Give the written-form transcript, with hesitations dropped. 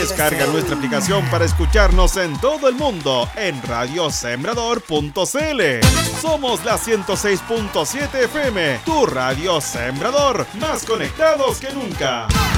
Descarga nuestra aplicación para escucharnos en todo el mundo en radiosembrador.cl. Somos la 106.7 FM, tu radio sembrador, más conectados que nunca.